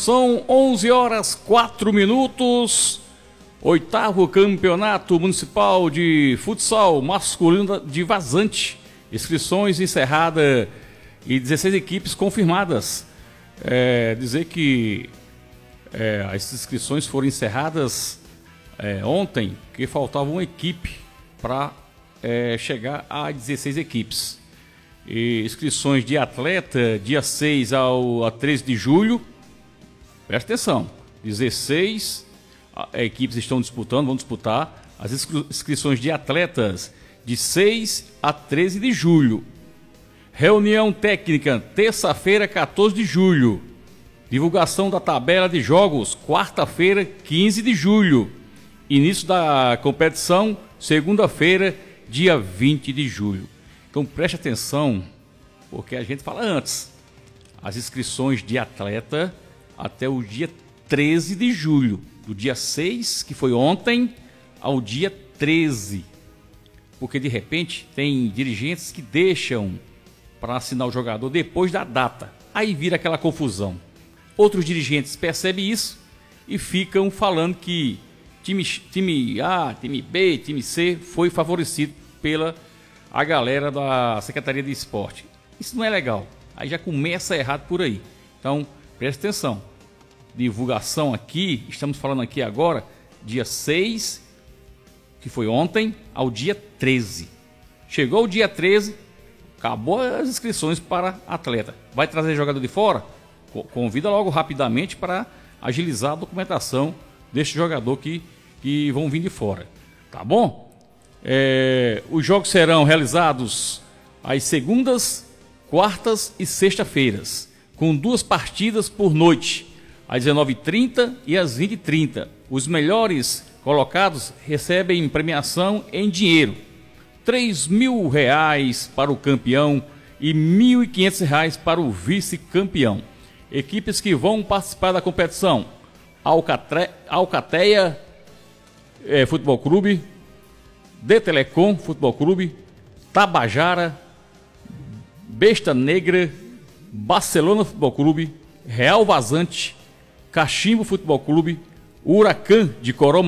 São 11h04, 8º Campeonato Municipal de Futsal Masculino de Vazante. Inscrições encerradas e 16 equipes confirmadas. Dizer que as inscrições foram encerradas ontem, que faltava uma equipe para chegar a 16 equipes. E inscrições de atleta, dia 6 a 13 de julho. Presta atenção, 16 equipes estão disputando, vão disputar as inscrições de atletas de 6 a 13 de julho. Reunião técnica, terça-feira, 14 de julho. Divulgação da tabela de jogos, quarta-feira, 15 de julho. Início da competição, segunda-feira, dia 20 de julho. Então preste atenção, porque a gente fala antes. As inscrições de atleta até o dia 13 de julho. Do dia 6, que foi ontem, ao dia 13. Porque de repente tem dirigentes que deixam para assinar o jogador depois da data. Aí vira aquela confusão. Outros dirigentes percebem isso e ficam falando que time A, time B, time C foi favorecido pela a galera da Secretaria de Esporte. Isso não é legal. Aí já começa errado por aí. Então, preste atenção. Divulgação aqui, estamos falando aqui agora, dia 6, que foi ontem, ao dia 13. Chegou o dia 13, acabou as inscrições para atleta. Vai trazer jogador de fora? Convida logo rapidamente para agilizar a documentação deste jogador que vão vir de fora. Tá bom? Os jogos serão realizados às segundas, quartas e sexta-feiras, com 2 partidas por noite, às 19h30 e às 20h30. Os melhores colocados recebem premiação em dinheiro. R$3.000 para o campeão e R$1.500 para o vice-campeão. Equipes que vão participar da competição: Alcateia Futebol Clube, De Telecom Futebol Clube, Tabajara, Besta Negra, Barcelona Futebol Clube, Real Vazante, Cachimbo Futebol Clube, Huracan de Coromandel